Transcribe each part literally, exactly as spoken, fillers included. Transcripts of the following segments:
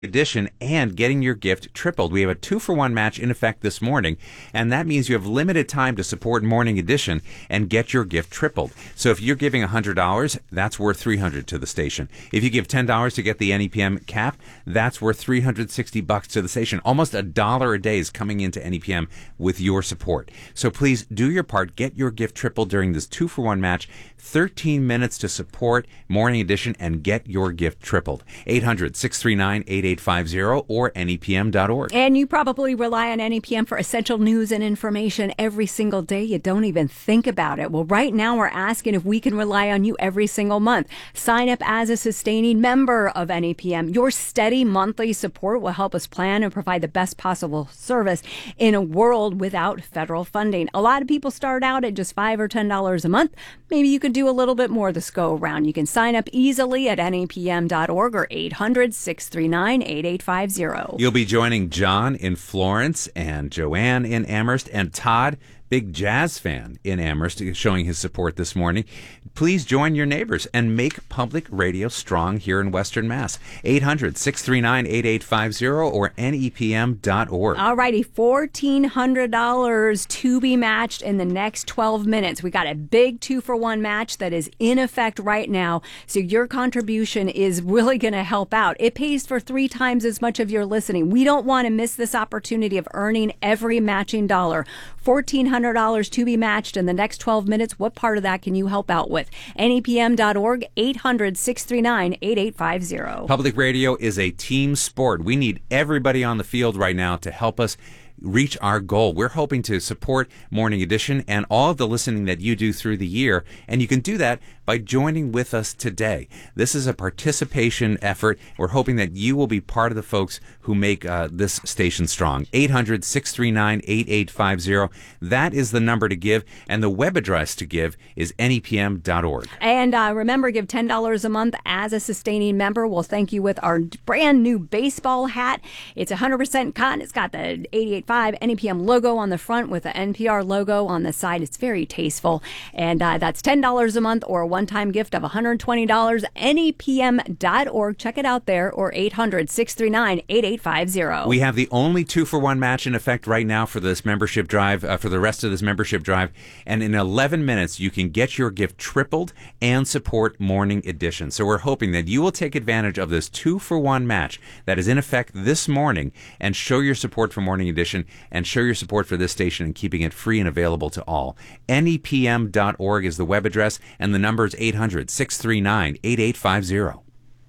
Edition and getting your gift tripled. We have a two for one match in effect this morning, and that means you have limited time to support Morning Edition and get your gift tripled. So if you're giving one hundred dollars, that's worth three hundred dollars to the station. If you give ten dollars to get the N E P M cap, that's worth three hundred sixty bucks to the station. Almost a dollar a day is coming into N E P M with your support. So please do your part. Get your gift tripled during this two for one match. thirteen minutes to support Morning Edition and get your gift tripled. eight hundred, six three nine, eight eight five zero or N E P M dot org. And you probably rely on N E P M for essential news and information every single day. You don't even think about it. Well, right now we're asking if we can rely on you every single month. Sign up as a sustaining member of N E P M. Your steady monthly support will help us plan and provide the best possible service in a world without federal funding. A lot of people start out at just five or ten dollars a month. Maybe you could do a little bit more this go around. You can sign up easily at N E P M dot org or eight hundred, six three nine, eight eight five zero. You'll be joining John in Florence and Joanne in Amherst and Todd, big jazz fan in Amherst, showing his support this morning. Please join your neighbors and make public radio strong here in Western Mass. eight hundred, six three nine, eight eight five zero or N E P M dot org. All righty, fourteen hundred dollars to be matched in the next twelve minutes. We got a big two for one match that is in effect right now. So your contribution is really going to help out. It pays for three times as much of your listening. We don't want to miss this opportunity of earning every matching dollar. fourteen hundred dollars to be matched in the next twelve minutes. What part of that can you help out with? N E P M dot org, eight hundred, six three nine, eight eight five zero. Public radio is a team sport. We need everybody on the field right now to help us reach our goal. We're hoping to support Morning Edition and all of the listening that you do through the year, and you can do that by joining with us today. This is a participation effort. We're hoping that you will be part of the folks who make uh, this station strong. eight hundred, six three nine, eight eight five zero. That is the number to give, and the web address to give is N E P M dot org. And uh, remember, give ten dollars a month as a sustaining member. We'll thank you with our brand new baseball hat. It's one hundred percent cotton. It's got the eighty-eight point five N E P M logo on the front with the N P R logo on the side. It's very tasteful. And uh, that's ten dollars a month or a one-time gift of one hundred twenty dollars. N E P M dot org. Check it out there, or eight hundred, six three nine, eight eight five zero. We have the only two for one match in effect right now for this membership drive, uh, for the rest of this membership drive. And in eleven minutes, you can get your gift tripled and support Morning Edition. So we're hoping that you will take advantage of this two for one match that is in effect this morning and show your support for Morning Edition and show your support for this station and keeping it free and available to all. N E P M dot org is the web address, and the number is eight hundred, six three nine, eight eight five zero.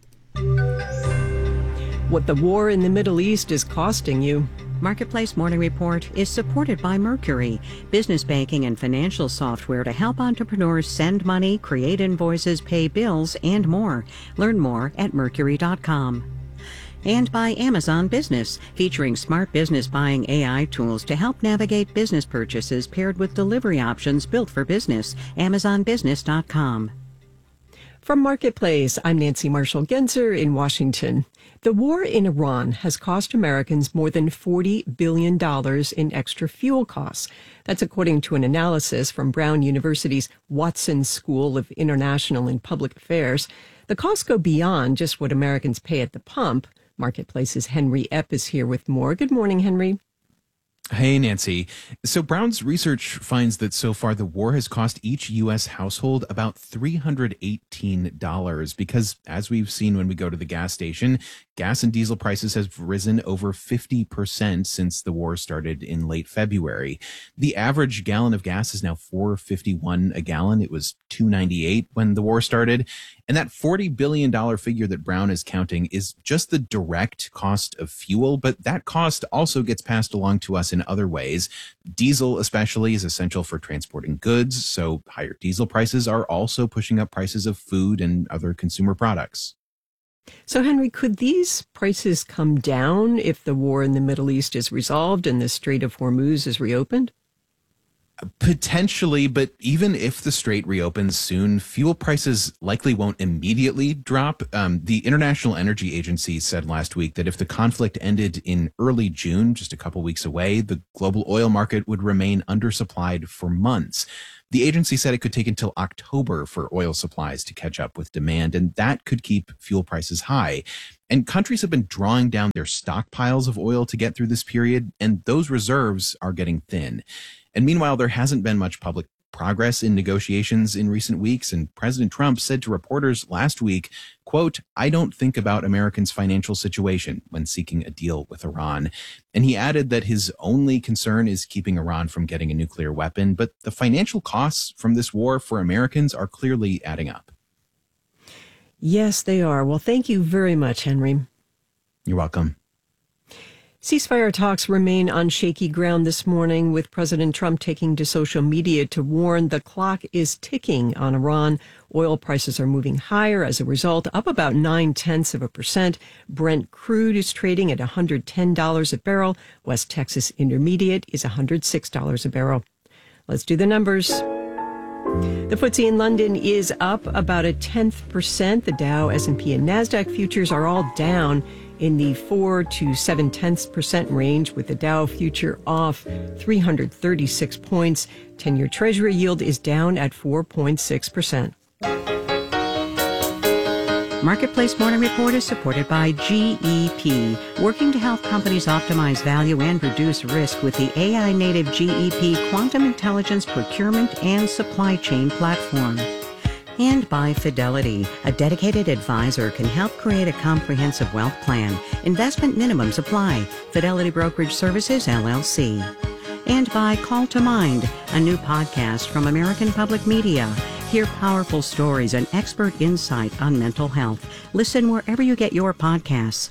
What the war in the Middle East is costing you. Marketplace Morning Report is supported by Mercury, business banking and financial software to help entrepreneurs send money, create invoices, pay bills, and more. Learn more at mercury dot com. And by Amazon Business, featuring smart business buying A I tools to help navigate business purchases paired with delivery options built for business. amazon business dot com. From Marketplace, I'm Nancy Marshall-Genzer in Washington. The war in Iran has cost Americans more than forty billion dollars in extra fuel costs. That's according to an analysis from Brown University's Watson School of International and Public Affairs. The costs go beyond just what Americans pay at the pump. Marketplace's Henry Epp is here with more. Good morning, Henry. Hey, Nancy. So Brown's research finds that so far the war has cost each U S household about three hundred eighteen dollars because, as we've seen when we go to the gas station, gas and diesel prices have risen over fifty percent since the war started in late February. The average gallon of gas is now four dollars and fifty-one cents a gallon. It was two dollars and ninety-eight cents when the war started. And that forty billion dollars figure that Brown is counting is just the direct cost of fuel, but that cost also gets passed along to us in other ways. Diesel especially is essential for transporting goods, so higher diesel prices are also pushing up prices of food and other consumer products. So, Henry, could these prices come down if the war in the Middle East is resolved and the Strait of Hormuz is reopened? Potentially, but even if the strait reopens soon, fuel prices likely won't immediately drop. Um, the International Energy Agency said last week that if the conflict ended in early June, just a couple weeks away, the global oil market would remain undersupplied for months. The agency said it could take until October for oil supplies to catch up with demand, and that could keep fuel prices high. And countries have been drawing down their stockpiles of oil to get through this period, and those reserves are getting thin. And meanwhile, there hasn't been much public progress in negotiations in recent weeks, and President Trump said to reporters last week, quote, "I don't think about Americans' financial situation when seeking a deal with Iran." And he added that his only concern is keeping Iran from getting a nuclear weapon, but the financial costs from this war for Americans are clearly adding up. Yes, they are. Well, thank you very much, Henry. You're welcome. Ceasefire talks remain on shaky ground this morning, with President Trump taking to social media to warn the clock is ticking on Iran. Oil prices are moving higher as a result, up about nine tenths of a percent. Brent crude is trading at one hundred ten dollars a barrel. West Texas Intermediate is one hundred six dollars a barrel. Let's do the numbers. The F T S E in London is up about a tenth percent. The Dow, S and P, and NASDAQ futures are all down in the four to seven tenths percent range, with the Dow future off three hundred thirty-six points. ten-year Treasury yield is down at four point six percent. Marketplace Morning Report is supported by G E P, working to help companies optimize value and reduce risk with the A I-native G E P Quantum Intelligence Procurement and Supply Chain Platform. And by Fidelity, a dedicated advisor can help create a comprehensive wealth plan. Investment minimums apply. Fidelity Brokerage Services, L L C. And by Call to Mind, a new podcast from American Public Media. Hear powerful stories and expert insight on mental health. Listen wherever you get your podcasts.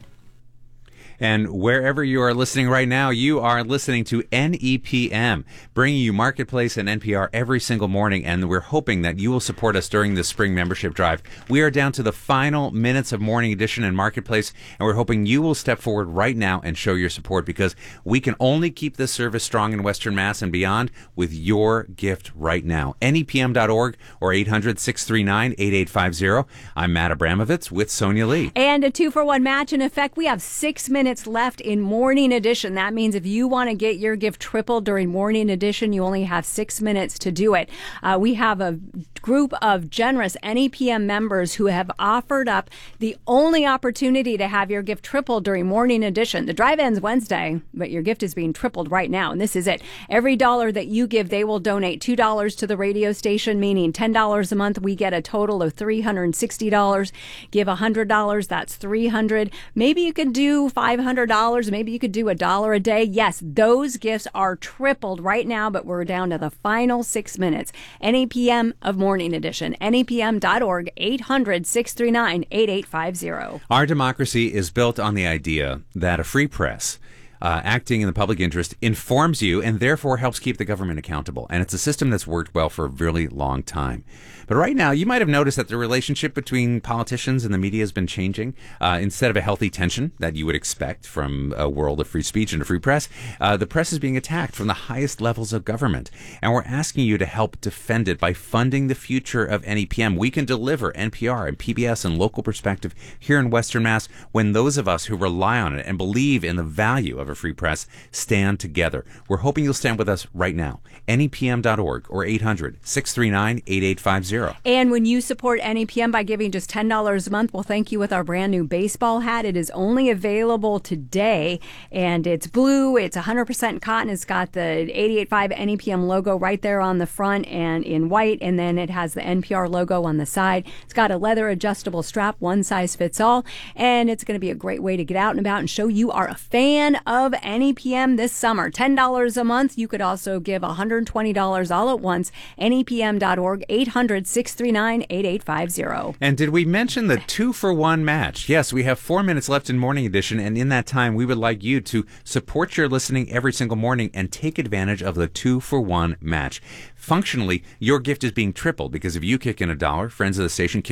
And wherever you are listening right now, you are listening to N E P M, bringing you Marketplace and N P R every single morning, and we're hoping that you will support us during the spring membership drive. We are down to the final minutes of Morning Edition and Marketplace, and we're hoping you will step forward right now and show your support, because we can only keep this service strong in Western Mass and beyond with your gift right now. N E P M dot org or eight hundred, six three nine, eight eight five zero. I'm Matt Abramovitz with Sonia Lee. And a two-for-one match in effect. We have six minutes left in Morning Edition. That means if you want to get your gift tripled during Morning Edition, you only have six minutes to do it. Uh, we have a group of generous N E P M members who have offered up the only opportunity to have your gift tripled during Morning Edition. The drive ends Wednesday, but your gift is being tripled right now, and this is it. Every dollar that you give, they will donate two dollars to the radio station, meaning ten dollars a month. We get a total of three hundred sixty dollars. Give one hundred dollars, that's three hundred dollars. Maybe you could do five hundred dollars. Maybe you could do a dollar a day. Yes, those gifts are tripled right now, but we're down to the final six minutes. N E P M of Morning Edition. N E P M dot org, eight hundred, six three nine, eight eight five zero. Our democracy is built on the idea that a free press, Uh, acting in the public interest, informs you and therefore helps keep the government accountable. And it's a system that's worked well for a really long time. But right now, you might have noticed that the relationship between politicians and the media has been changing. Uh, instead of a healthy tension that you would expect from a world of free speech and a free press, uh, the press is being attacked from the highest levels of government. And we're asking you to help defend it by funding the future of N E P M. We can deliver N P R and P B S and local perspective here in Western Mass when those of us who rely on it and believe in the value of a free press stand together. We're hoping you'll stand with us right now. N E P M dot org or eight hundred, six three nine, eight eight five zero. And when you support N E P M by giving just ten dollars a month, we'll thank you with our brand new baseball hat. It is only available today, and it's blue. It's one hundred percent cotton. It's got the eighty-eight point five N E P M logo right there on the front and in white, and then it has the N P R logo on the side. It's got a leather adjustable strap, one size fits all, and it's going to be a great way to get out and about and show you are a fan of N E P M this summer. ten dollars a month. You could also give one hundred twenty dollars all at once. N E P M dot org, eight hundred, six three nine, eight eight five zero. And did we mention the two-for-one match? Yes, we have four minutes left in Morning Edition, and in that time, we would like you to support your listening every single morning and take advantage of the two-for-one match. Functionally, your gift is being tripled, because if you kick in a dollar, friends of the station kick in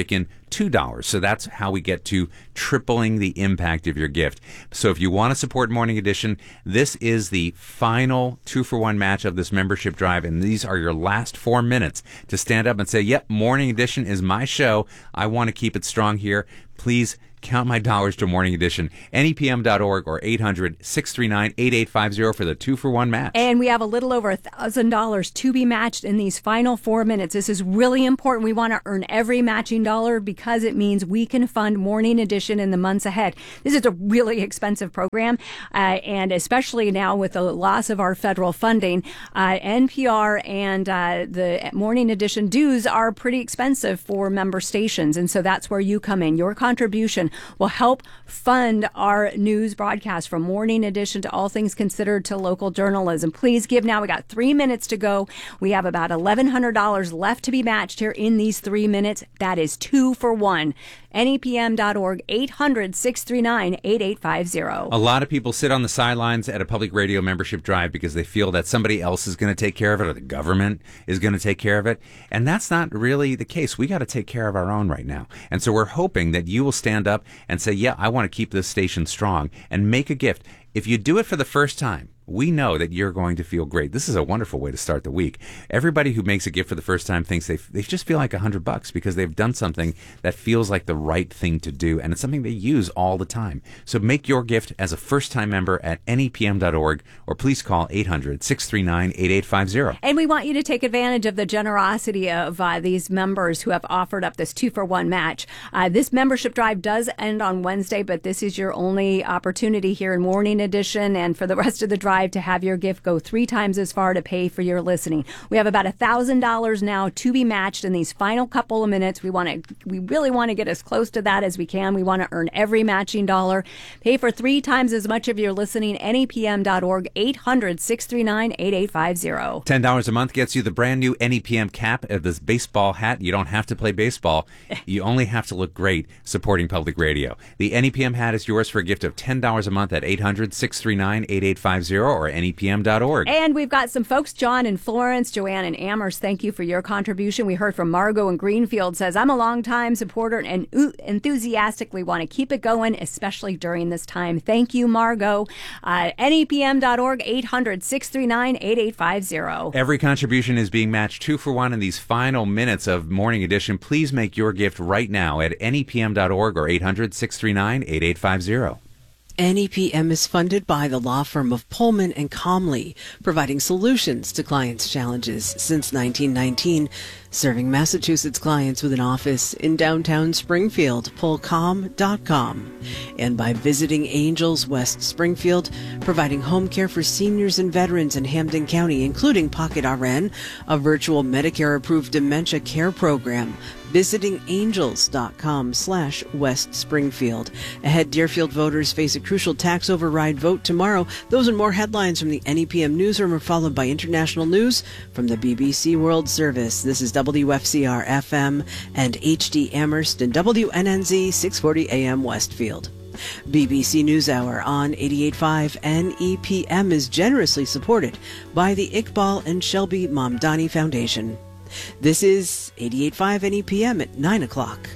two dollars. So that's how we get to tripling the impact of your gift. So if you want to support Morning Edition, this is the final two-for-one match of this membership drive, and these are your last four minutes to stand up and say, yep, Morning Edition is my show. I want to keep it strong here. Please count my dollars to Morning Edition. N E P M dot org or eight hundred, six three nine, eight eight five zero for the two-for-one match. And we have a little over one thousand dollars to be matched in these final four minutes. This is really important. We want to earn every matching dollar because it means we can fund Morning Edition in the months ahead. This is a really expensive program, uh, and especially now with the loss of our federal funding, uh, N P R and uh, the Morning Edition dues are pretty expensive for member stations, and so that's where you come in. Your contribution will help fund our news broadcast from Morning Edition to All Things Considered to local journalism. Please give now. We got three minutes to go. We have about eleven hundred dollars left to be matched here in these three minutes. That is two for one. N E P M dot org, eight hundred, six three nine, eight eight five zero. A lot of people sit on the sidelines at a public radio membership drive because they feel that somebody else is going to take care of it or the government is going to take care of it. And that's not really the case. We got to take care of our own right now. And so we're hoping that you will stand up and say, yeah, I want to keep this station strong and make a gift. If you do it for the first time, we know that you're going to feel great. This is a wonderful way to start the week. Everybody who makes a gift for the first time thinks they they just feel like a hundred bucks because they've done something that feels like the right thing to do, and it's something they use all the time. So make your gift as a first-time member at N E P M dot org, or please call eight hundred, six three nine, eight eight five zero. And we want you to take advantage of the generosity of uh, these members who have offered up this two-for-one match. Uh, this membership drive does end on Wednesday, but this is your only opportunity here in Morning Edition and for the rest of the drive to have your gift go three times as far to pay for your listening. We have about one thousand dollars now to be matched in these final couple of minutes. We want to, we really want to get as close to that as we can. We want to earn every matching dollar. Pay for three times as much of your listening. N E P M dot org, eight hundred, six three nine, eight eight five zero. ten dollars a month gets you the brand new N E P M cap of this baseball hat. You don't have to play baseball. You only have to look great supporting public radio. The N E P M hat is yours for a gift of ten dollars a month at eight hundred, six three nine, eight eight five zero or N E P M dot org. And we've got some folks, John in Florence, Joanne in Amherst. Thank you for your contribution. We heard from Margot in Greenfield, says, I'm a longtime supporter and enthusiastically want to keep it going, especially during this time. Thank you, Margot. Uh, N E P M dot org, eight hundred, six three nine, eight eight five zero. Every contribution is being matched two for one in these final minutes of Morning Edition. Please make your gift right now at N E P M dot org or eight hundred, six three nine, eight eight five zero. N E P M is funded by the law firm of Pullman and Comley, providing solutions to clients' challenges since nineteen nineteen, serving Massachusetts clients with an office in downtown Springfield, pull com dot com, and by Visiting Angels West Springfield, providing home care for seniors and veterans in Hampden County, including Pocket R N, a virtual Medicare-approved dementia care program. Visiting Angels dot com slash West Springfield. Ahead, Deerfield voters face a crucial tax override vote tomorrow. Those and more headlines from the N E P M newsroom are followed by international news from the B B C World Service. This is W F C R F M and H D Amherst and W N N Z six forty A M Westfield. B B C NewsHour on eighty-eight point five N E P M is generously supported by the Iqbal and Shelby Mamdani Foundation. This is eighty-eight point five N E P M at nine o'clock.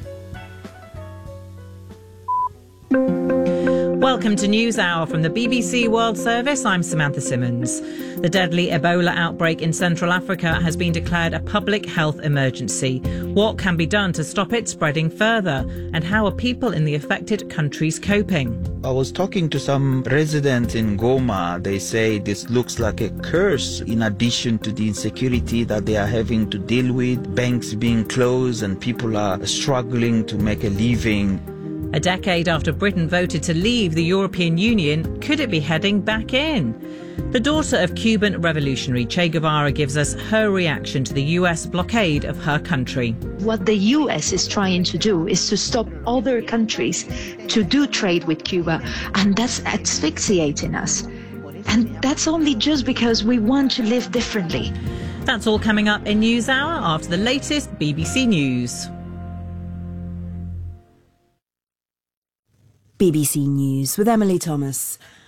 Welcome to NewsHour from the B B C World Service. I'm Samantha Simmons. The deadly Ebola outbreak in Central Africa has been declared a public health emergency. What can be done to stop it spreading further? And how are people in the affected countries coping? I was talking to some residents in Goma. They say this looks like a curse in addition to the insecurity that they are having to deal with, banks being closed and people are struggling to make a living. A decade after Britain voted to leave the European Union, could it be heading back in? The daughter of Cuban revolutionary Che Guevara gives us her reaction to the U S blockade of her country. What the U S is trying to do is to stop other countries to do trade with Cuba, and that's asphyxiating us. And that's only just because we want to live differently. That's all coming up in NewsHour after the latest B B C News. B B C News with Emily Thomas.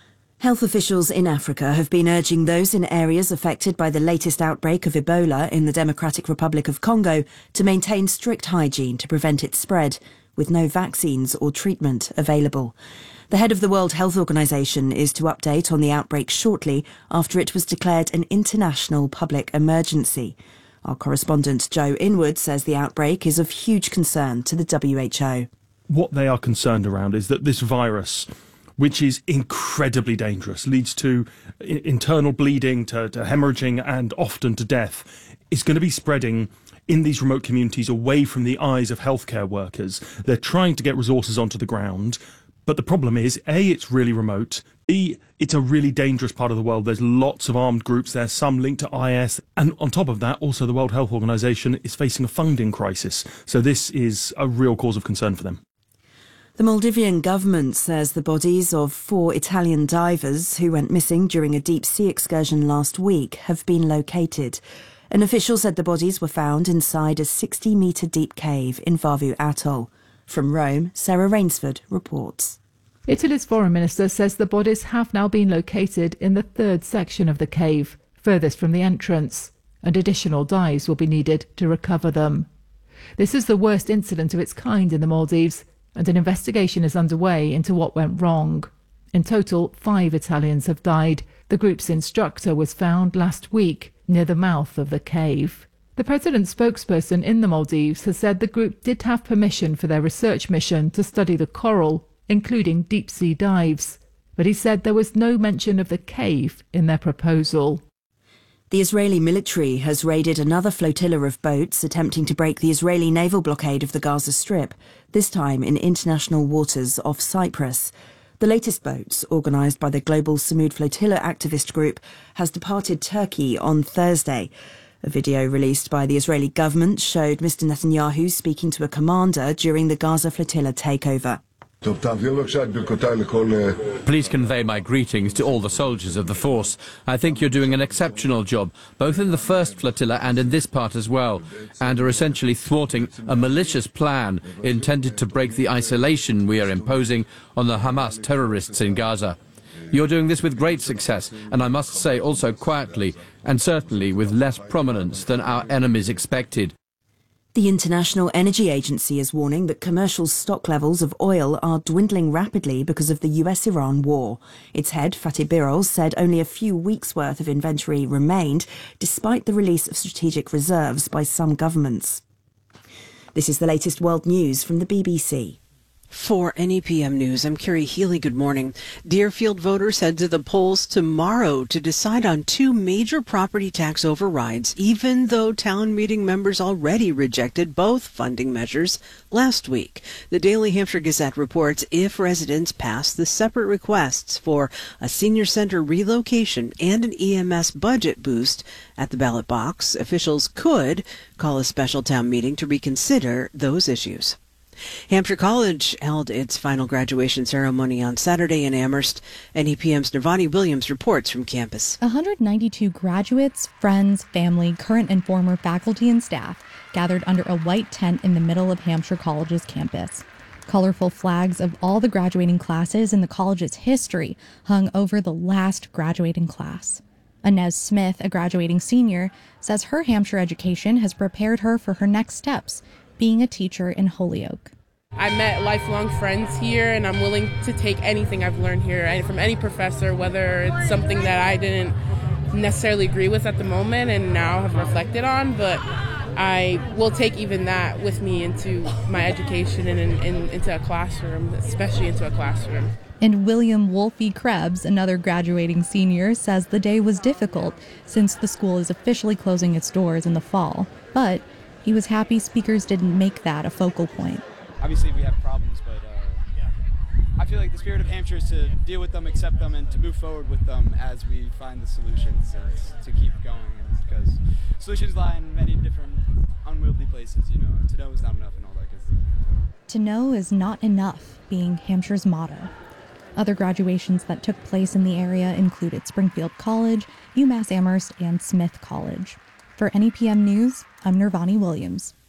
Health officials in Africa have been urging those in areas affected by the latest outbreak of Ebola in the Democratic Republic of Congo to maintain strict hygiene to prevent its spread, with no vaccines or treatment available. The head of the World Health Organization is to update on the outbreak shortly after it was declared an international public emergency. Our correspondent Joe Inwood says the outbreak is of huge concern to the W H O. What they are concerned around is that this virus, which is incredibly dangerous, leads to I- internal bleeding, to, to hemorrhaging and often to death, is going to be spreading in these remote communities away from the eyes of healthcare workers. They're trying to get resources onto the ground. But the problem is, A, it's really remote. B, it's a really dangerous part of the world. There's lots of armed groups there, some linked to I S. And on top of that, also the World Health Organization is facing a funding crisis. So this is a real cause of concern for them. The Maldivian government says the bodies of four Italian divers who went missing during a deep-sea excursion last week have been located. An official said the bodies were found inside a sixty-metre deep cave in Vavu Atoll. From Rome, Sarah Rainsford reports. Italy's foreign minister says the bodies have now been located in the third section of the cave, furthest from the entrance, and additional dives will be needed to recover them. This is the worst incident of its kind in the Maldives, and an investigation is underway into what went wrong. In total, five Italians have died. The group's instructor was found last week near the mouth of the cave. The president's spokesperson in the Maldives has said the group did have permission for their research mission to study the coral, including deep-sea dives, but he said there was no mention of the cave in their proposal. The Israeli military has raided another flotilla of boats attempting to break the Israeli naval blockade of the Gaza Strip, this time in international waters off Cyprus. The latest boat, organised by the Global Samud Flotilla activist group, has departed Turkey on Thursday. A video released by the Israeli government showed Mister Netanyahu speaking to a commander during the Gaza flotilla takeover. Please convey my greetings to all the soldiers of the force. I think you're doing an exceptional job, both in the first flotilla and in this part as well, and are essentially thwarting a malicious plan intended to break the isolation we are imposing on the Hamas terrorists in Gaza. You're doing this with great success, and I must say also quietly, and certainly with less prominence than our enemies expected. The International Energy Agency is warning that commercial stock levels of oil are dwindling rapidly because of the U S Iran war. Its head, Fatih Birol, said only a few weeks' worth of inventory remained, despite the release of strategic reserves by some governments. This is the latest world news from the B B C. For N E P M News, I'm Carrie Healy. Good morning. Deerfield voters head to the polls tomorrow to decide on two major property tax overrides, even though town meeting members already rejected both funding measures last week. The Daily Hampshire Gazette reports if residents pass the separate requests for a senior center relocation and an E M S budget boost at the ballot box, officials could call a special town meeting to reconsider those issues. Hampshire College held its final graduation ceremony on Saturday in Amherst. N E P M's Nirvani Williams reports from campus. one hundred ninety-two graduates, friends, family, current and former faculty and staff gathered under a white tent in the middle of Hampshire College's campus. Colorful flags of all the graduating classes in the college's history hung over the last graduating class. Inez Smith, a graduating senior, says her Hampshire education has prepared her for her next steps, being a teacher in Holyoke. I met lifelong friends here, and I'm willing to take anything I've learned here from any professor, whether it's something that I didn't necessarily agree with at the moment and now have reflected on, but I will take even that with me into my education and in, in, into a classroom, especially into a classroom. And William Wolfie Krebs, another graduating senior, says the day was difficult since the school is officially closing its doors in the fall, but he was happy speakers didn't make that a focal point. Obviously we have problems, but uh, I feel like the spirit of Hampshire is to deal with them, accept them, and to move forward with them as we find the solutions and to keep going, because solutions lie in many different unwieldy places, you know. To know is not enough and all that good stuff. To know is not enough being Hampshire's motto. Other graduations that took place in the area included Springfield College, UMass Amherst, and Smith College. For N E P M News, I'm Nirvani Williams.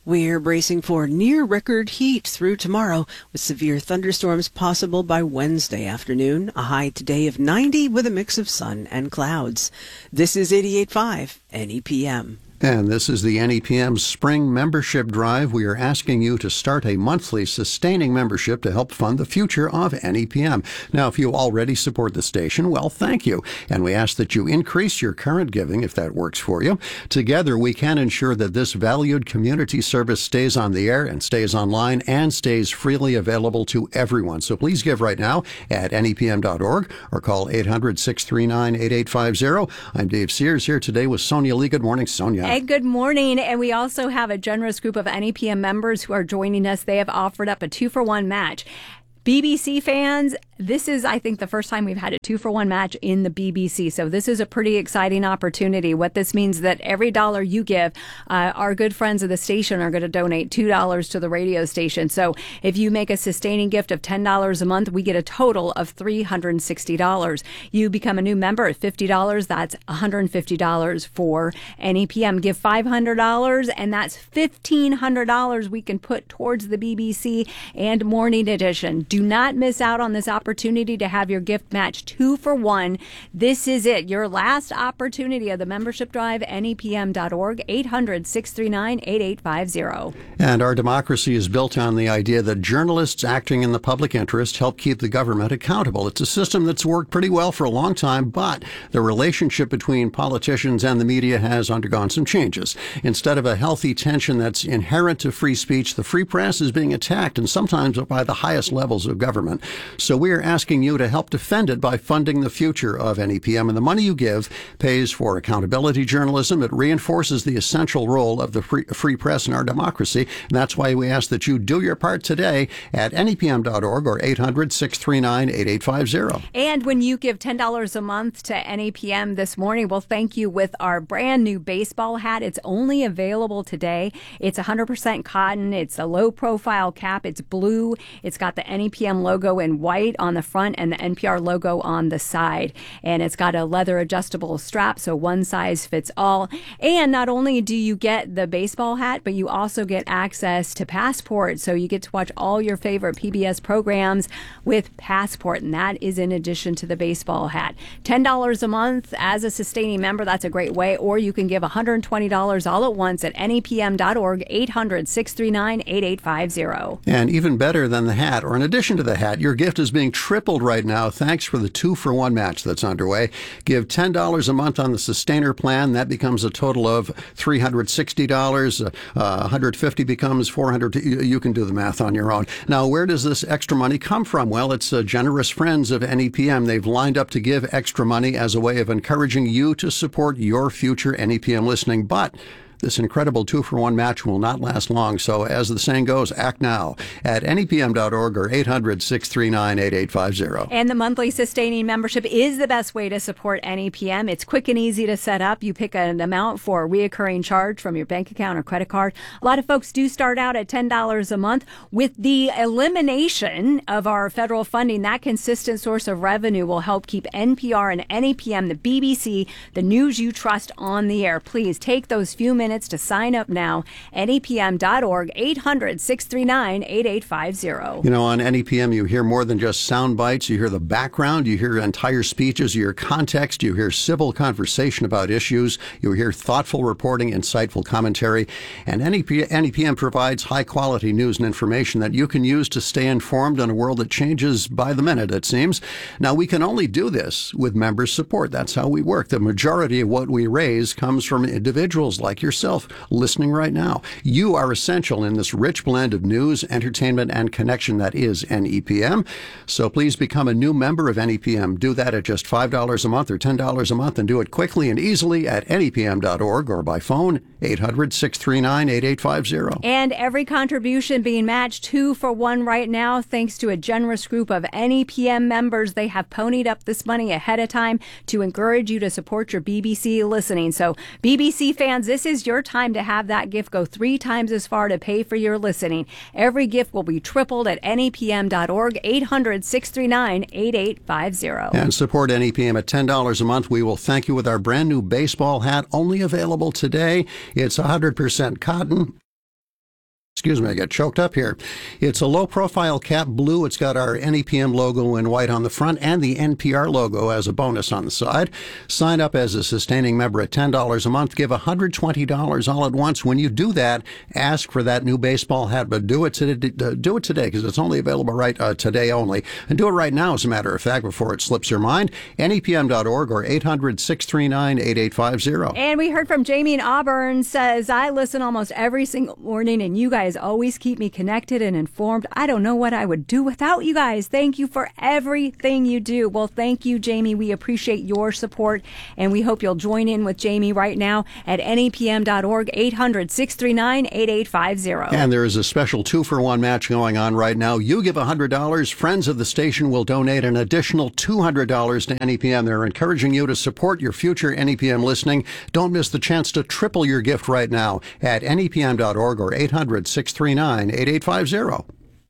We're bracing for near record heat through tomorrow with severe thunderstorms possible by Wednesday afternoon. A high today of ninety with a mix of sun and clouds. This is eighty-eight point five N E P M. And this is the N E P M Spring Membership Drive. We are asking you to start a monthly sustaining membership to help fund the future of N E P M. Now, if you already support the station, well, thank you. And we ask that you increase your current giving if that works for you. Together, we can ensure that this valued community service stays on the air and stays online and stays freely available to everyone. So please give right now at N E P M dot org or call eight hundred, six three nine, eight eight five zero. I'm Dave Sears here today with Sonia Lee. Good morning, Sonia. And good morning. And we also have a generous group of N E P M members who are joining us. They have offered up a two-for-one match. B B C fans, this is, I think, the first time we've had a two-for-one match in the B B C. So this is a pretty exciting opportunity. What this means that every dollar you give, uh, our good friends of the station are going to donate two dollars to the radio station. So if you make a sustaining gift of ten dollars a month, we get a total of three hundred sixty dollars. You become a new member at fifty dollars. That's one hundred fifty dollars for N E P M. Give five hundred dollars, and that's fifteen hundred dollars we can put towards the B B C and Morning Edition. Do not miss out on this opportunity to have your gift match two for one. This is it, your last opportunity of the membership drive, N E P M dot org, eight hundred, six three nine, eight eight five zero. And our democracy is built on the idea that journalists acting in the public interest help keep the government accountable. It's a system that's worked pretty well for a long time, but the relationship between politicians and the media has undergone some changes. Instead of a healthy tension that's inherent to free speech, the free press is being attacked, and sometimes by the highest levels of government. So we are asking you to help defend it by funding the future of N E P M. And the money you give pays for accountability journalism. It reinforces the essential role of the free, free press in our democracy. And that's why we ask that you do your part today at N E P M dot org or eight hundred, six three nine, eight eight five zero. And when you give ten dollars a month to N E P M this morning, we'll thank you with our brand new baseball hat. It's only available today. It's one hundred percent cotton. It's a low profile cap. It's blue. It's got the N E P M logo in white on the front and the N P R logo on the side. And it's got a leather adjustable strap, so one size fits all. And not only do you get the baseball hat, but you also get access to Passport. So you get to watch all your favorite P B S programs with Passport. And that is in addition to the baseball hat. ten dollars a month as a sustaining member, that's a great way. Or you can give one hundred twenty dollars all at once at N E P M dot org, eight hundred, six three nine, eight eight five zero. And even better than the hat, or in addition to the hat, your gift is being tripled right now thanks for the two-for-one match that's underway. Give ten dollars a month on the Sustainer plan. That becomes a total of three hundred sixty dollars. Uh, one hundred fifty dollars becomes four hundred dollars. You can do the math on your own. Now, where does this extra money come from? Well, it's uh, generous friends of N E P M. They've lined up to give extra money as a way of encouraging you to support your future N E P M listening. But this incredible two-for-one match will not last long, so as the saying goes, act now at N E P M dot org or eight hundred, six three nine, eight eight five zero. And the monthly sustaining membership is the best way to support N E P M. It's quick and easy to set up. You pick an amount for a reoccurring charge from your bank account or credit card. A lot of folks do start out at ten dollars a month. With the elimination of our federal funding, that consistent source of revenue will help keep N P R and N E P M, the B B C, the news you trust, on the air. Please take those few minutes to sign up now. N E P M dot org, eight hundred, six three nine, eight eight five zero. You know, on N E P M, you hear more than just sound bites. You hear the background. You hear entire speeches. You hear context. You hear civil conversation about issues. You hear thoughtful reporting, insightful commentary. And N E P M provides high-quality news and information that you can use to stay informed in a world that changes by the minute, it seems. Now, we can only do this with member support. That's how we work. The majority of what we raise comes from individuals like yourself listening right now. You are essential in this rich blend of news, entertainment, and connection that is N E P M. So please become a new member of N E P M. Do that at just five dollars a month or ten dollars a month, and do it quickly and easily at N E P M dot org or by phone, eight hundred, six three nine, eight eight five zero. And every contribution being matched two for one right now, thanks to a generous group of N E P M members. They have ponied up this money ahead of time to encourage you to support your B B C listening. So B B C fans, this is your time to have that gift go three times as far to pay for your listening. Every gift will be tripled at N E P M dot org, eight hundred, six three nine, eight eight five zero. And support N E P M at ten dollars a month. We will thank you with our brand new baseball hat, only available today. It's one hundred percent cotton. Excuse me, I got choked up here. It's a low-profile cap, blue. It's got our N E P M logo in white on the front and the N P R logo as a bonus on the side. Sign up as a sustaining member at ten dollars a month. Give one hundred twenty dollars all at once. When you do that, ask for that new baseball hat, but do it today, do it today because it's only available right uh, today only. And do it right now, as a matter of fact, before it slips your mind. N E P M dot org or eight hundred, six three nine, eight eight five zero. And we heard from Jamie in Auburn, says, I listen almost every single morning, and you guys always keep me connected and informed. I don't know what I would do without you guys. Thank you for everything you do. Well, thank you, Jamie. We appreciate your support, and we hope you'll join in with Jamie right now at N E P M dot org, eight hundred, six three nine, eight eight five zero. And there is a special two-for-one match going on right now. You give one hundred dollars. Friends of the station will donate an additional two hundred dollars to N E P M. They're encouraging you to support your future N E P M listening. Don't miss the chance to triple your gift right now at N E P M dot org or eight hundred, six three nine, eight eight five zero.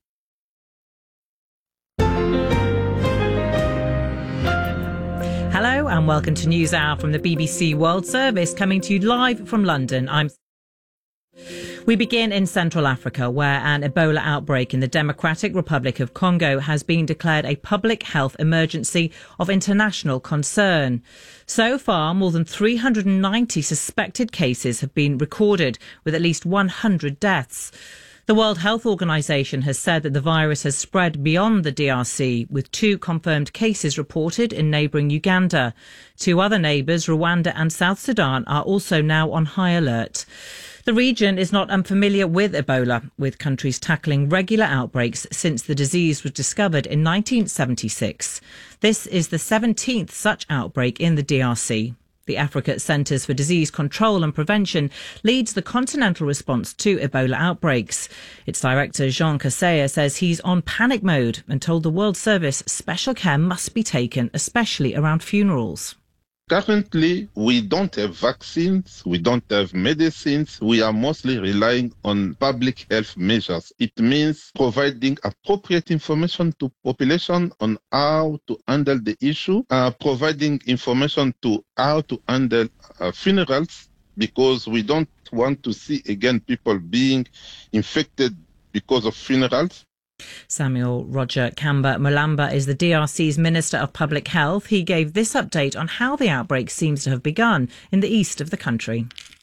Hello and welcome to News Hour from the B B C World Service, coming to you live from London. I'm We begin in Central Africa, where an Ebola outbreak in the Democratic Republic of Congo has been declared a public health emergency of international concern. So far, more than three hundred ninety suspected cases have been recorded, with at least one hundred deaths. The World Health Organization has said that the virus has spread beyond the D R C, with two confirmed cases reported in neighbouring Uganda. Two other neighbours, Rwanda and South Sudan, are also now on high alert. The region is not unfamiliar with Ebola, with countries tackling regular outbreaks since the disease was discovered in nineteen seventy-six. This is the seventeenth such outbreak in the D R C. The Africa Centres for Disease Control and Prevention leads the continental response to Ebola outbreaks. Its director, Jean Kaseya, says he's on panic mode and told the World Service special care must be taken, especially around funerals. Currently, we don't have vaccines, we don't have medicines, we are mostly relying on public health measures. It means providing appropriate information to population on how to handle the issue, uh, providing information to how to handle uh, funerals, because we don't want to see again people being infected because of funerals. Samuel Roger Kamba Mulamba is the D R C's Minister of Public Health. He gave this update on how the outbreak seems to have begun in the east of the country.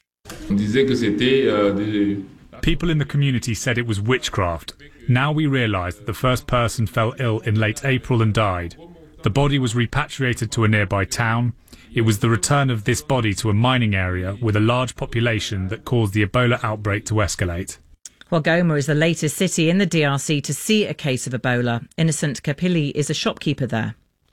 People in the community said it was witchcraft. Now we realise that the first person fell ill in late April and died. The body was repatriated to a nearby town. It was the return of this body to a mining area with a large population that caused the Ebola outbreak to escalate. Well, Goma is the latest city in the D R C to see a case of Ebola. Innocent Kapili is a shopkeeper there.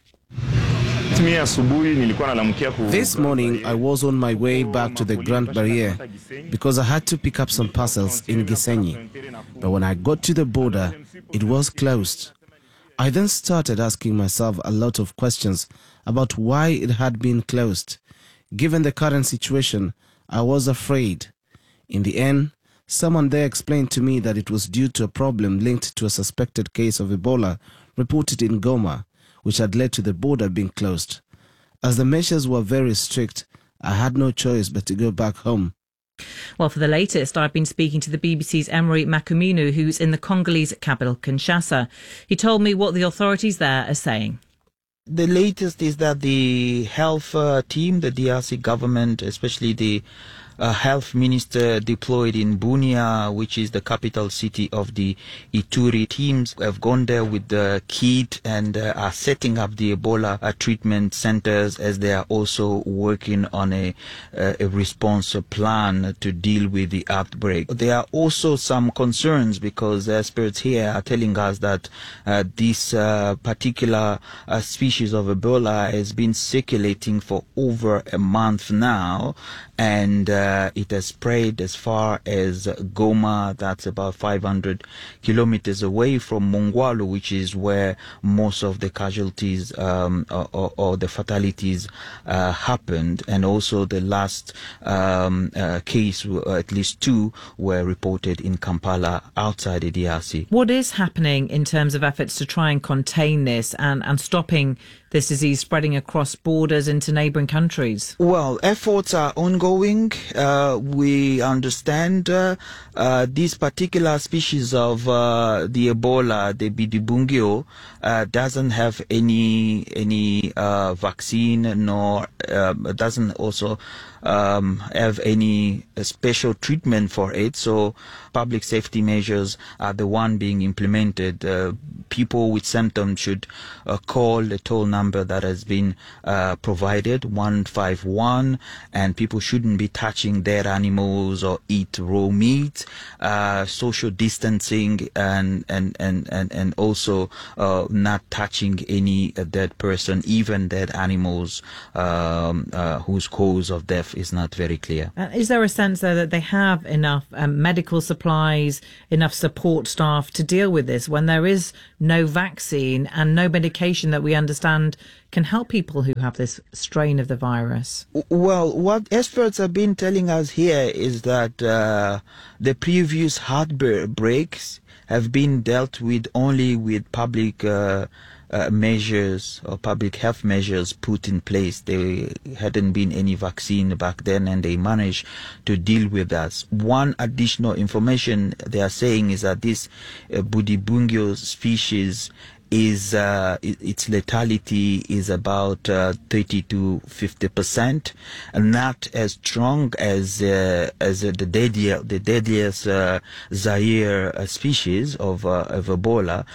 This morning, I was on my way back to the Grand Barrier because I had to pick up some parcels in Gisenyi. But when I got to the border, it was closed. I then started asking myself a lot of questions about why it had been closed. Given the current situation, I was afraid. In the end, someone there explained to me that it was due to a problem linked to a suspected case of Ebola reported in Goma, which had led to the border being closed. As the measures were very strict, I had no choice but to go back home. Well, for the latest, I've been speaking to the B B C's Emery Makuminu, who's in the Congolese capital, Kinshasa. He told me what the authorities there are saying. The latest is that the health uh, team, the D R C government, especially the uh, health minister deployed in Bunia, which is the capital city of the Ituri, teams have gone there with the kit and uh, are setting up the Ebola uh, treatment centers, as they are also working on a, uh, a response plan to deal with the outbreak. There are also some concerns because the experts here are telling us that uh, this uh, particular uh, species of Ebola has been circulating for over a month now, and uh, it has spread as far as Goma. That's about five hundred kilometers away from Mongwalu, which is where most of the casualties um, or, or, or the fatalities uh, happened. And also the last um, uh, case, uh, at least two, were reported in Kampala, outside the D R C. What is happening in terms of efforts to try and contain this and, and stopping this disease spreading across borders into neighbouring countries? Well, efforts are ongoing. Uh, we understand uh, uh, this particular species of uh, the Ebola, the Bundibugyo, uh, doesn't have any any uh, vaccine, nor uh, doesn't also um, have any special treatment for it. So public safety measures are the one being implemented. Uh, people with symptoms should uh, call the toll number that has been uh, provided, one five one, and people shouldn't be touching dead animals or eat raw meat. Uh, social distancing and and and and, and also uh, not touching any uh, dead person, even dead animals um, uh, whose cause of death is not very clear. Uh, is there a sense, though, that they have enough um, medical supplies, enough support staff to deal with this when there is no vaccine and no medication that we understand can help people who have this strain of the virus? Well, what experts have been telling us here is that uh, the previous outbreaks have been dealt with only with public uh, uh, measures or public health measures put in place. There hadn't been any vaccine back then, and they managed to deal with that. One additional information they are saying is that this uh, Bundibugyo species is uh, its lethality is about uh, thirty to fifty percent, and not as strong as uh, as uh, the deadliest the deadliest uh, Zaire uh, species of uh, of Ebola.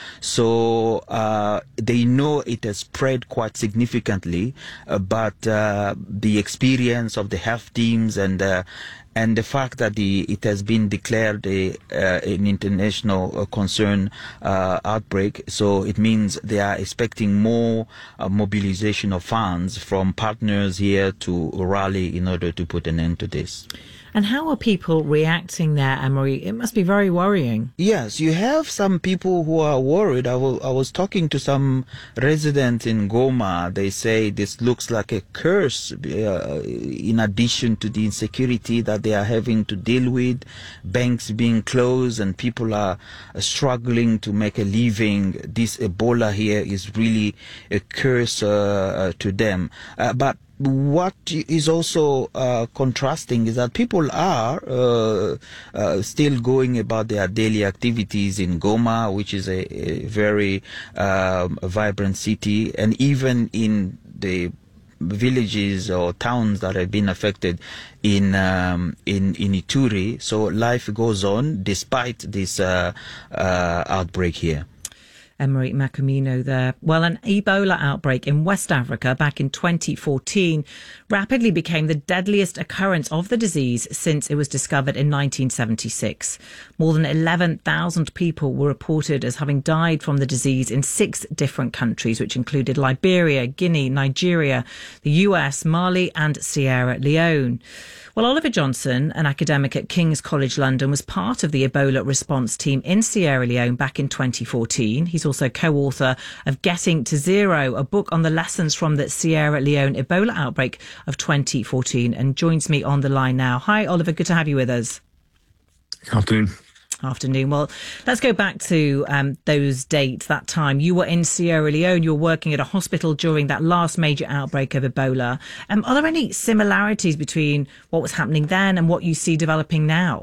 So uh, they know it has spread quite significantly, uh, but uh, the experience of the health teams and uh, and the fact that the, it has been declared a, uh, an international uh, concern uh, outbreak, so it means they are expecting more uh, mobilization of funds from partners here to rally in order to put an end to this. And how are people reacting there, Anne-Marie? It must be very worrying. Yes, you have some people who are worried. I, will, I was talking to some residents in Goma. They say this looks like a curse uh, in addition to the insecurity that they are having to deal with, banks being closed and people are uh, struggling to make a living. This Ebola here is really a curse uh, to them. Uh, but what is also uh, contrasting is that people are uh, uh, still going about their daily activities in Goma, which is a, a very um, vibrant city, and even in the villages or towns that have been affected in um, in in Ituri. So life goes on despite this uh, uh, outbreak here. Anne-Marie Macomino there. Well, an Ebola outbreak in West Africa back in twenty fourteen rapidly became the deadliest occurrence of the disease since it was discovered in nineteen seventy-six. More than eleven thousand people were reported as having died from the disease in six different countries, which included Liberia, Guinea, Nigeria, the U S, Mali and Sierra Leone. Well, Oliver Johnson, an academic at King's College London, was part of the Ebola response team in Sierra Leone back in twenty fourteen. He's also co-author of Getting to Zero, a book on the lessons from the Sierra Leone Ebola outbreak of twenty fourteen, and joins me on the line now. Hi, Oliver. Good to have you with us. Good afternoon. Afternoon. Well, let's go back to um, those dates, that time. You were in Sierra Leone. You were working at a hospital during that last major outbreak of Ebola. Um, are there any similarities between what was happening then and what you see developing now?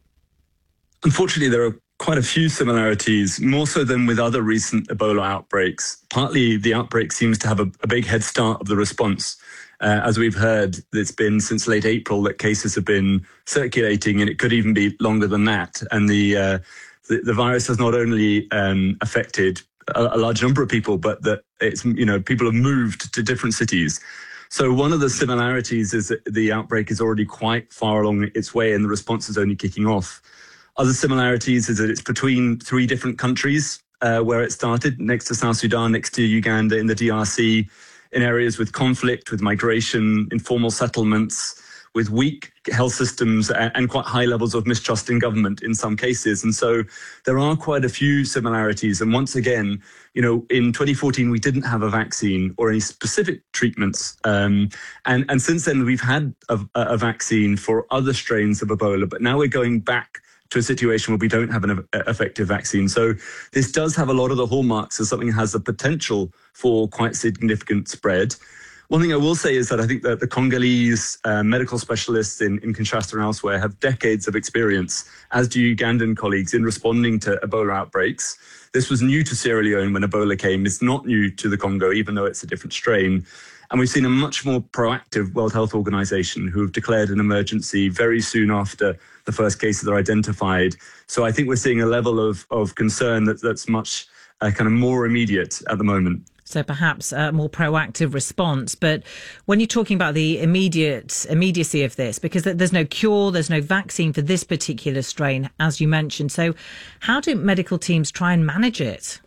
Unfortunately, there are quite a few similarities, more so than with other recent Ebola outbreaks. Partly, the outbreak seems to have a, a big head start of the response. Uh, as we've heard, it's been since late April that cases have been circulating, and it could even be longer than that. And the uh, the, the virus has not only um, affected a, a large number of people, but that it's, you know, people have moved to different cities. So one of the similarities is that the outbreak is already quite far along its way, and the response is only kicking off. Other similarities is that it's between three different countries uh, where it started, next to South Sudan, next to Uganda, in the D R C, in areas with conflict, with migration, informal settlements, with weak health systems and quite high levels of mistrust in government in some cases. And so there are quite a few similarities. And once again, you know, in twenty fourteen, we didn't have a vaccine or any specific treatments. Um, and, and since then, we've had a, a vaccine for other strains of Ebola, but now we're going back to a situation where we don't have an effective vaccine. So this does have a lot of the hallmarks of something that has the potential for quite significant spread. One thing I will say is that I think that the Congolese uh, medical specialists in, in Kinshasa and elsewhere have decades of experience, as do Ugandan colleagues, in responding to Ebola outbreaks. This was new to Sierra Leone when Ebola came. It's not new to the Congo, even though it's a different strain. And we've seen a much more proactive World Health Organization who have declared an emergency very soon after the first cases are identified. So I think we're seeing a level of, of concern that, that's much uh, kind of more immediate at the moment. So perhaps a more proactive response. But when you're talking about the immediate immediacy of this, because there's no cure, there's no vaccine for this particular strain, as you mentioned. So how do medical teams try and manage it?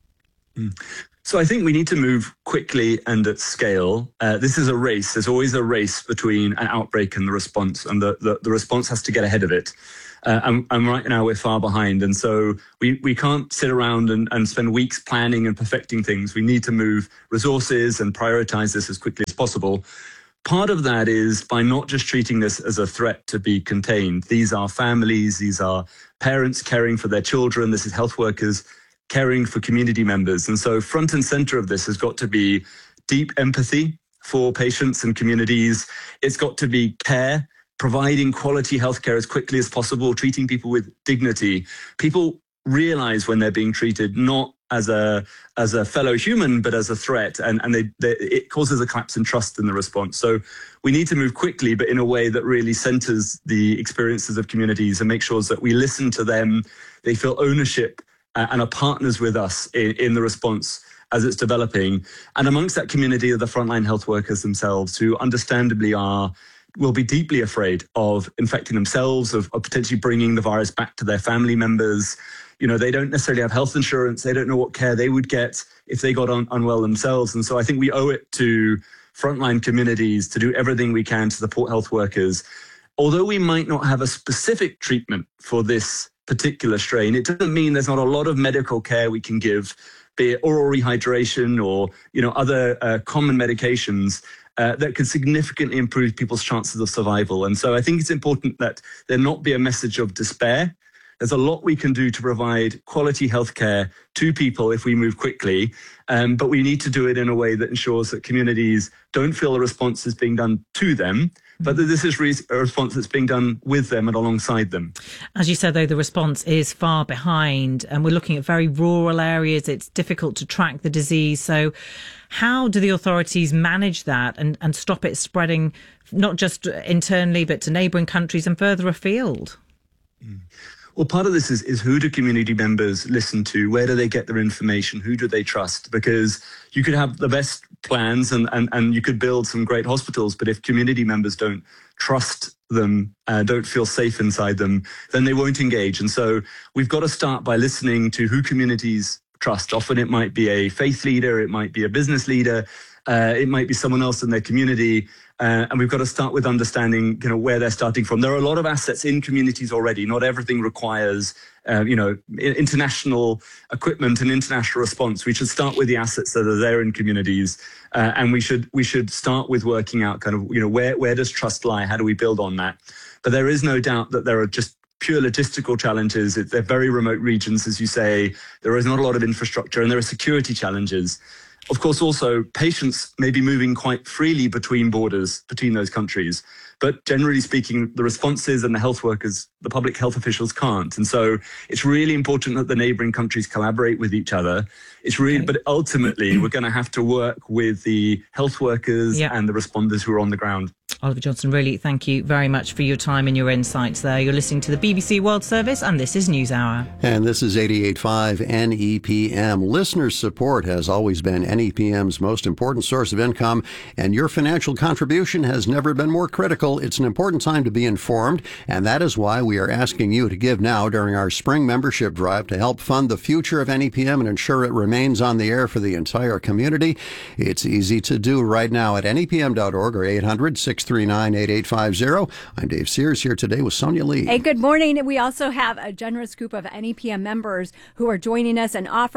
Mm. So I think we need to move quickly and at scale. Uh, this is a race. There's always a race between an outbreak and the response, and the, the, the response has to get ahead of it. Uh, and, and right now we're far behind. And so we, we can't sit around and, and spend weeks planning and perfecting things. We need to move resources and prioritize this as quickly as possible. Part of that is by not just treating this as a threat to be contained. These are families, these are parents caring for their children, this is health workers caring for community members. And so front and center of this has got to be deep empathy for patients and communities. It's got to be care, providing quality healthcare as quickly as possible, treating people with dignity. People realize when they're being treated not as a as a fellow human, but as a threat, and, and they, they, it causes a collapse in trust in the response. So we need to move quickly, but in a way that really centers the experiences of communities and make sure that we listen to them, they feel ownership uh, and are partners with us in, in the response as it's developing. And amongst that community are the frontline health workers themselves, who understandably are will be deeply afraid of infecting themselves, of, of potentially bringing the virus back to their family members. You know, they don't necessarily have health insurance. They don't know what care they would get if they got un- unwell themselves. And so I think we owe it to frontline communities to do everything we can to support health workers. Although we might not have a specific treatment for this particular strain, it doesn't mean there's not a lot of medical care we can give, be it oral rehydration or, you know, other uh, common medications Uh, that could significantly improve people's chances of survival. And so I think it's important that there not be a message of despair. There's a lot we can do to provide quality healthcare to people if we move quickly, um, but we need to do it in a way that ensures that communities don't feel a response is being done to them, but that this is re- a response that's being done with them and alongside them. As you said, though, the response is far behind, and we're looking at very rural areas. It's difficult to track the disease. So how do the authorities manage that and, and stop it spreading, not just internally, but to neighbouring countries and further afield? Mm. Well, part of this is, is who do community members listen to? Where do they get their information? Who do they trust? Because you could have the best plans and, and, and you could build some great hospitals, but if community members don't trust them, uh, don't feel safe inside them, then they won't engage. And so we've got to start by listening to who communities trust. Often it might be a faith leader, it might be a business leader, uh, it might be someone else in their community. Uh, and we've got to start with understanding, you know, where they're starting from. There are a lot of assets in communities already. Not everything requires, uh, you know, international equipment and international response. We should start with the assets that are there in communities, uh, and we should we should start with working out kind of, you know, where where does trust lie? How do we build on that? But there is no doubt that there are just pure logistical challenges. They're very remote regions, as you say. There is not a lot of infrastructure, and there are security challenges. Of course, also, patients may be moving quite freely between borders, between those countries. But generally speaking, the responses and the health workers, the public health officials can't. And so it's really important that the neighbouring countries collaborate with each other. It's really, okay. But ultimately, we're going to have to work with the health workers yeah. and the responders who are on the ground. Oliver Johnson, really, thank you very much for your time and your insights there. You're listening to the B B C World Service, and this is NewsHour. And this is eighty-eight point five N E P M. Listener support has always been N E P M's most important source of income, and your financial contribution has never been more critical. It's an important time to be informed, and that is why we are asking you to give now during our spring membership drive to help fund the future of N E P M and ensure it remains on the air for the entire community. It's easy to do right now at N E P M dot org or eight hundred, six three nine, eight eight five zero. I'm Dave Sears here today with Sonia Lee. Hey, good morning. We also have a generous group of N E P M members who are joining us and offering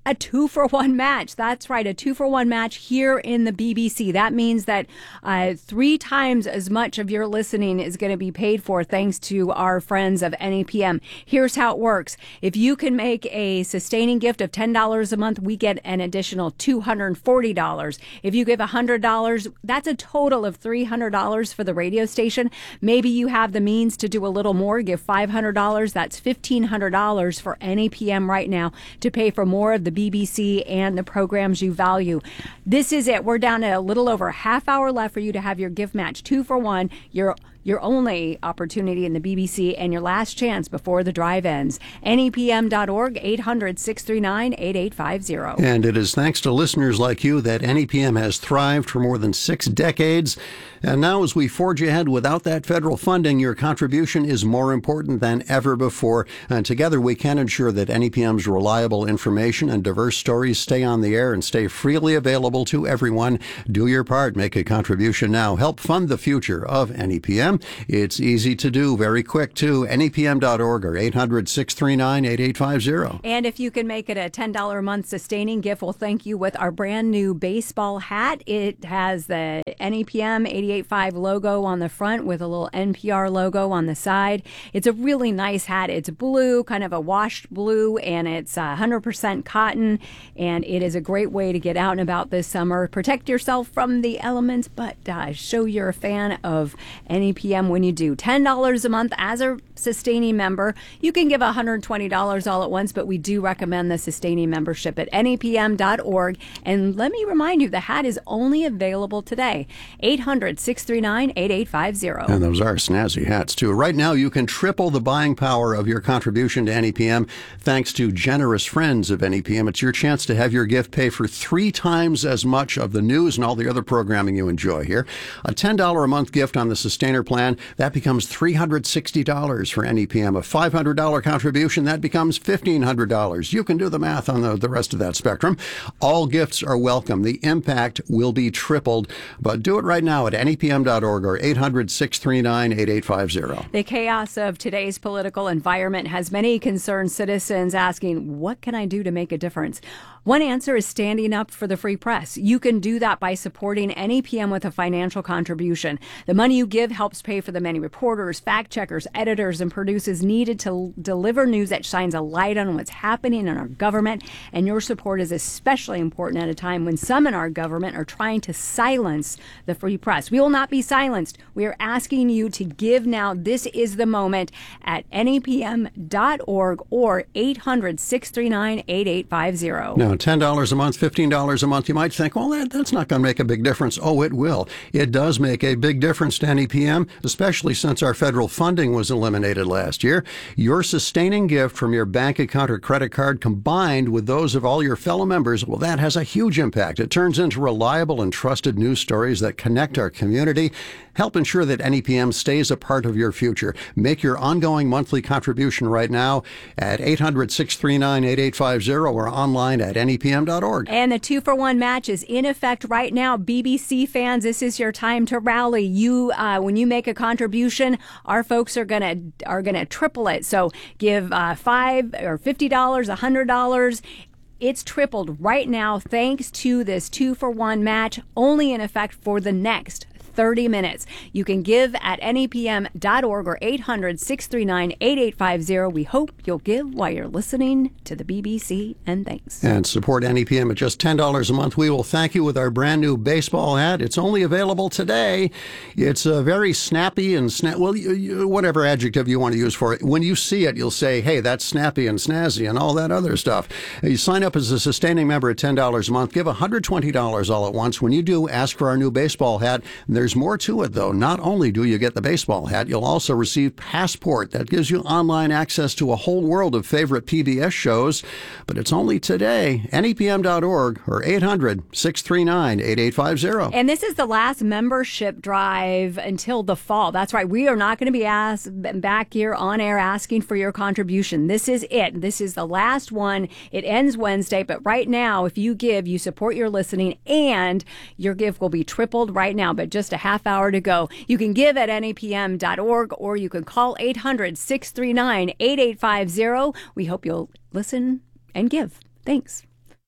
a two for one match. That's right, a two for one match here in the B B C. That means that uh, three times as much of your listening is going to be paid for thanks to our friends of N E P M. Here's how it works. If you can make a sustaining gift of ten dollars a month, we get an additional two hundred forty dollars. If you give one hundred dollars, that's a total of three hundred dollars for the radio station. Maybe you have the means to do a little more, give five hundred dollars. That's fifteen hundred dollars for N E P M right now to pay for more of the B B C and the programs you value. This is it. We're down to a little over a half hour left for you to have your gift match. Two for one. Your your only opportunity in the B B C and your last chance before the drive ends. N E P M dot org, eight hundred, six three nine, eight eight five zero. And it is thanks to listeners like you that N E P M has thrived for more than six decades. And now as we forge ahead without that federal funding, your contribution is more important than ever before. And together we can ensure that N E P M's reliable information and diverse stories stay on the air and stay freely available to everyone. Do your part. Make a contribution now. Help fund the future of N E P M. It's easy to do, very quick too. N E P M dot org or eight hundred, six three nine, eight eight five zero. And if you can make it a ten dollars a month sustaining gift, we'll thank you with our brand new baseball hat. It has the N E P M eighty-eight point five logo on the front with a little N P R logo on the side. It's a really nice hat. It's blue, kind of a washed blue, and it's one hundred percent cotton. And it is a great way to get out and about this summer. Protect yourself from the elements, but uh, show you're a fan of N E P M when you do. ten dollars a month as a sustaining member. You can give one hundred twenty dollars all at once, but we do recommend the sustaining membership at N E P M dot org. And let me remind you, the hat is only available today. eight hundred, six three nine, eight eight five zero. And those are snazzy hats, too. Right now, you can triple the buying power of your contribution to N E P M thanks to generous friends of N E P M. It's your chance to have your gift pay for three times as much of the news and all the other programming you enjoy here. A ten dollars a month gift on the Sustainer plan, that becomes three hundred sixty dollars for N E P M. A five hundred dollars contribution, that becomes fifteen hundred dollars. You can do the math on the, the rest of that spectrum. All gifts are welcome. The impact will be tripled, but do it right now at N E P M dot org or eight hundred, six three nine, eight eight five zero. The chaos of today's political environment has many concerned citizens asking, what can I do to make a difference? One answer is standing up for the free press. You can do that by supporting N E P M with a financial contribution. The money you give helps pay for the many reporters, fact checkers, editors, and producers needed to deliver news that shines a light on what's happening in our government. And your support is especially important at a time when some in our government are trying to silence the free press. We will not be silenced. We are asking you to give now. This is the moment at N E P M dot org or eight hundred, six three nine, eight eight five zero. Now, ten dollars a month, fifteen dollars a month, you might think, well, that, that's not going to make a big difference. Oh, it will. It does make a big difference to N E P M, especially since our federal funding was eliminated last year. Your sustaining gift from your bank account or credit card combined with those of all your fellow members, well, that has a huge impact. It turns into reliable and trusted news stories that connect our community. Help ensure that N E P M stays a part of your future. Make your ongoing monthly contribution right now at eight hundred, six three nine, eight eight five zero or online at N E P M dot org. And the two for one match is in effect right now. B B C fans, this is your time to rally. You, uh, when you make a contribution, our folks are gonna are gonna triple it. So give uh, five or fifty dollars, a hundred dollars. It's tripled right now thanks to this two for one match, only in effect for the next thirty minutes. You can give at N E P M dot org or eight hundred, six three nine, eight eight five zero. We hope you'll give while you're listening to the B B C, and thanks. And support N E P M at just ten dollars a month. We will thank you with our brand new baseball hat. It's only available today. It's uh, very snappy and sna- well, you, you, whatever adjective you want to use for it. When you see it, you'll say, hey, that's snappy and snazzy and all that other stuff. You sign up as a sustaining member at ten dollars a month. Give one hundred twenty dollars all at once. When you do, ask for our new baseball hat. There's more to it, though. Not only do you get the baseball hat, you'll also receive Passport. That gives you online access to a whole world of favorite P B S shows. But it's only today. N E P M dot org or eight hundred, six three nine, eight eight five zero. And this is the last membership drive until the fall. That's right. We are not going to be asked back here on air asking for your contribution. This is it. This is the last one. It ends Wednesday. But right now, if you give, you support your listening, and your gift will be tripled right now. But just a half hour to go. You can give at N E P M dot org or you can call eight hundred, six three nine, eight eight five zero. We hope you'll listen and give. Thanks.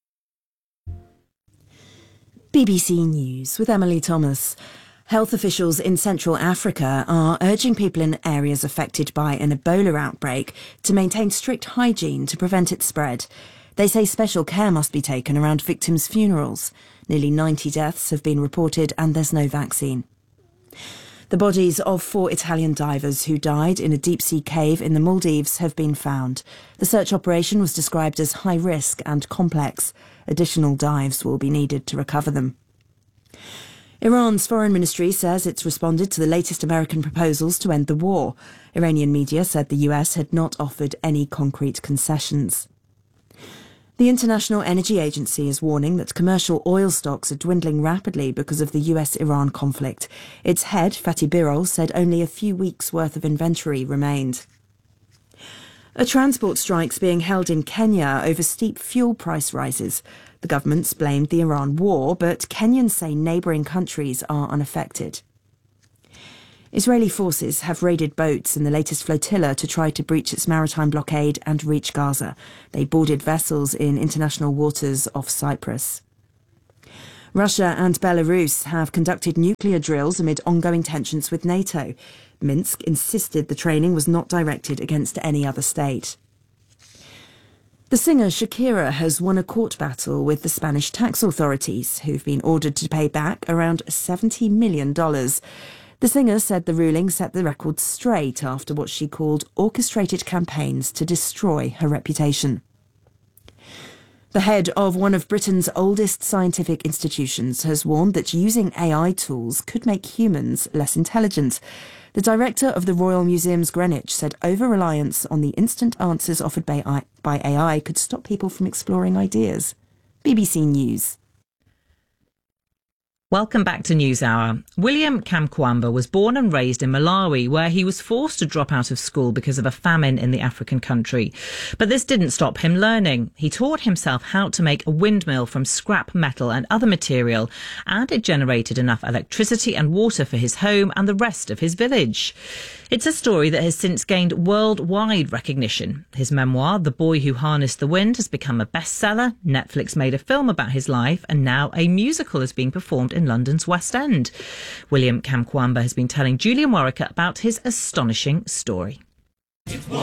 B B C News with Emily Thomas. Health officials in Central Africa are urging people in areas affected by an Ebola outbreak to maintain strict hygiene to prevent its spread. They say special care must be taken around victims' funerals. Nearly ninety deaths have been reported and there's no vaccine. The bodies of four Italian divers who died in a deep-sea cave in the Maldives have been found. The search operation was described as high risk and complex. Additional dives will be needed to recover them. Iran's foreign ministry says it's responded to the latest American proposals to end the war. Iranian media said the U S had not offered any concrete concessions. The International Energy Agency is warning that commercial oil stocks are dwindling rapidly because of the U S-Iran conflict. Its head, Fatih Birol, said only a few weeks' worth of inventory remained. A transport strike's being held in Kenya over steep fuel price rises. The government's blamed the Iran war, but Kenyans say neighbouring countries are unaffected. Israeli forces have raided boats in the latest flotilla to try to breach its maritime blockade and reach Gaza. They boarded vessels in international waters off Cyprus. Russia and Belarus have conducted nuclear drills amid ongoing tensions with NATO. Minsk insisted the training was not directed against any other state. The singer Shakira has won a court battle with the Spanish tax authorities, who've been ordered to pay back around seventy million dollars. The singer said the ruling set the record straight after what she called orchestrated campaigns to destroy her reputation. The head of one of Britain's oldest scientific institutions has warned that using A I tools could make humans less intelligent. The director of the Royal Museums Greenwich said over-reliance on the instant answers offered by A I could stop people from exploring ideas. B B C News. Welcome back to NewsHour. William Kamkwamba was born and raised in Malawi, where he was forced to drop out of school because of a famine in the African country. But this didn't stop him learning. He taught himself how to make a windmill from scrap metal and other material, and it generated enough electricity and water for his home and the rest of his village. It's a story that has since gained worldwide recognition. His memoir, The Boy Who Harnessed the Wind, has become a bestseller. Netflix made a film about his life, and now a musical is being performed in London's West End. William Kamkwamba has been telling Julian Warwick about his astonishing story.